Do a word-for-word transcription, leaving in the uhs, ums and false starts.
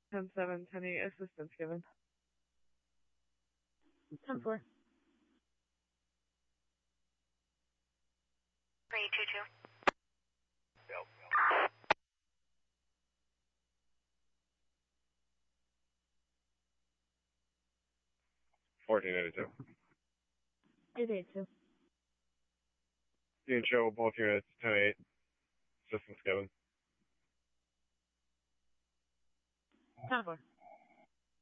ten seven, ten eight, assistance given. ten four. three two two. fourteen eighty-two. eight eight two. You can show both units ten eight. Assistance given. ten four.